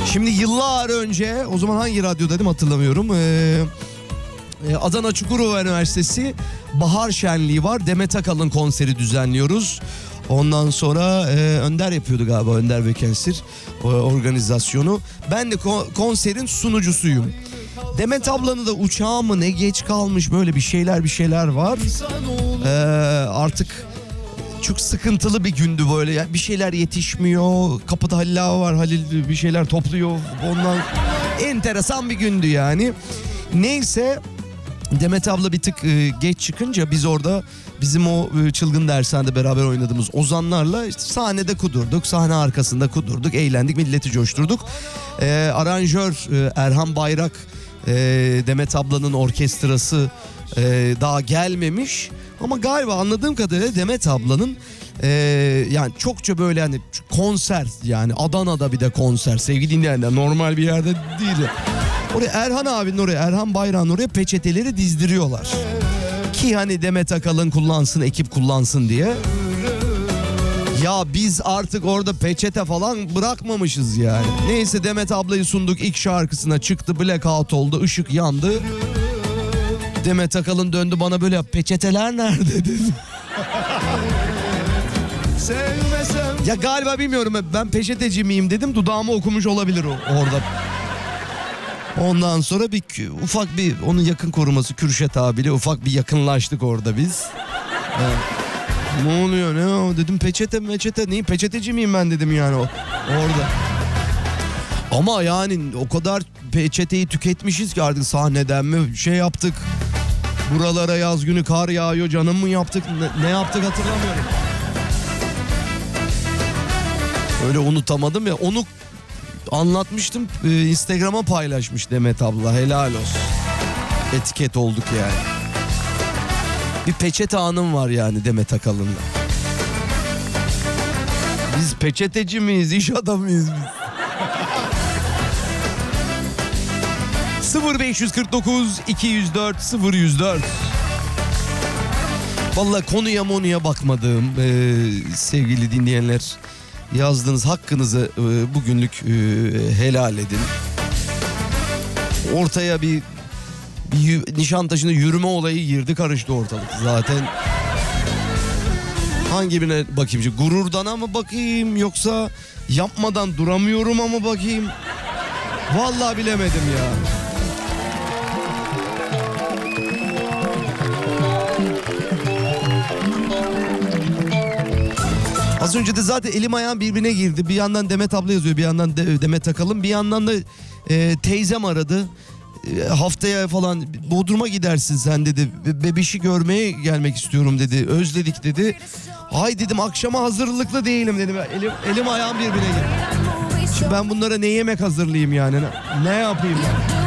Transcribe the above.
Şimdi yıllar önce, o zaman hangi radyodaydım hatırlamıyorum. Adana Çukurova Üniversitesi Bahar Şenliği var. Demet Akalın konseri düzenliyoruz. Ondan sonra Önder yapıyordu galiba, Önder Bekensir organizasyonu. Ben de konserin sunucusuyum. Demet ablanın da uçağı mı ne geç kalmış, böyle bir şeyler var. Artık çok sıkıntılı bir gündü böyle. Yani bir şeyler yetişmiyor. Kapıda Halil ağa var. Halil bir şeyler topluyor. Ondan enteresan bir gündü yani. Neyse, Demet abla bir tık geç çıkınca biz orada bizim o çılgın dershanede beraber oynadığımız ozanlarla işte sahnede kudurduk. Sahne arkasında kudurduk, eğlendik, milleti coşturduk. Aranjör Erhan Bayrak, Demet ablanın orkestrası daha gelmemiş. Ama galiba anladığım kadarıyla Demet ablanın yani çokça böyle hani konser, yani Adana'da bir de konser, sevgili dinleyenler, normal bir yerde değil. Oraya Erhan abinin oraya, Erhan Bayrak'ın oraya peçeteleri dizdiriyorlar. Ki hani Demet Akalın kullansın, ekip kullansın diye. Ya biz artık orada peçete falan bırakmamışız yani. Neyse, Demet ablayı sunduk, ilk şarkısına çıktı, blackout oldu, ışık yandı. Demet Akalın döndü bana böyle, peçeteler nerede dedi. Ya galiba bilmiyorum, ben peçeteci miyim dedim, dudağıma okumuş olabilir orada. Ondan sonra ufak bir onun yakın koruması Kürşet abiyle ufak bir yakınlaştık orada biz. Ne oluyor ne o dedim, peçete neyin, peçeteci miyim ben dedim yani orada. Ama yani o kadar peçeteyi tüketmişiz ki artık sahneden mi şey yaptık. Buralara yaz günü kar yağıyor canım mı yaptık, ne yaptık hatırlamıyorum. Öyle unutamadım ya, onu anlatmıştım, Instagram'a paylaşmış Demet abla, helal olsun. Etiket olduk yani. Bir peçete anım var yani Demet Akalın'la. Biz peçeteci miyiz, iş adamıyız biz? 0549 204 0104. Vallahi konuya bakmadığım sevgili dinleyenler, yazdığınız hakkınızı bugünlük helal edin. Ortaya bir Nişantaşı'nda yürüme olayı girdi, karıştı ortalık zaten. Hangi birine bakayım şimdi, gururdana mı bakayım yoksa yapmadan duramıyorum ama bakayım. Vallahi bilemedim ya. Az önce de zaten elim ayağım birbirine girdi. Bir yandan Demet abla yazıyor, bir yandan Demet Akalın, bir yandan da teyzem aradı. Haftaya falan Bodrum'a gidersin sen dedi. Bebişi görmeye gelmek istiyorum dedi. Özledik dedi. Hay dedim, akşama hazırlıklı değilim dedim. Elim ayağım birbirine girdi. Şimdi ben bunlara ne yemek hazırlayayım yani? Ne yapayım ben?